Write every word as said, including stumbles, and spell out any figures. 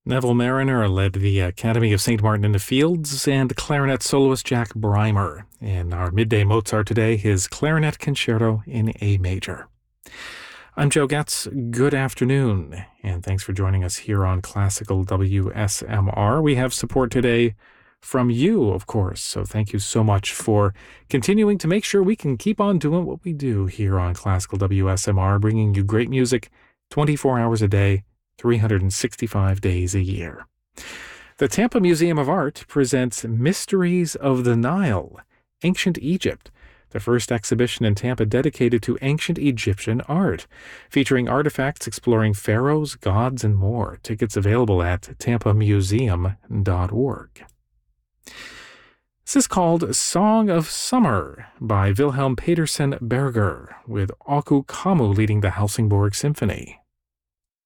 Neville Mariner led the Academy of Saint Martin in the Fields, and clarinet soloist Jack Breimer. In our midday Mozart today, his clarinet concerto in A major. I'm Joe Getz. Good afternoon, and thanks for joining us here on Classical W S M R. We have support today from you, of course, so thank you so much for continuing to make sure we can keep on doing what we do here on Classical W S M R, bringing you great music twenty-four hours a day, three hundred sixty-five days a year. The Tampa Museum of Art presents Mysteries of the Nile, Ancient Egypt, the first exhibition in Tampa dedicated to ancient Egyptian art, featuring artifacts exploring pharaohs, gods, and more. Tickets available at tampa museum dot org. This is called Song of Summer by Wilhelm Petersen Berger, with Aku Kamu leading the Helsingborg Symphony.